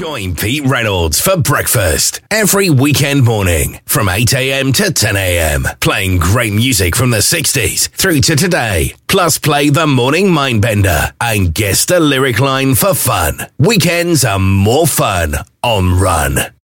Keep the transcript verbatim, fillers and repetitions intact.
Join Pete Reynolds for breakfast every weekend morning from eight a.m. to ten a.m. Playing great music from the sixties through to today. Plus play the Morning Mindbender and guess the lyric line for fun. Weekends are more fun on Run.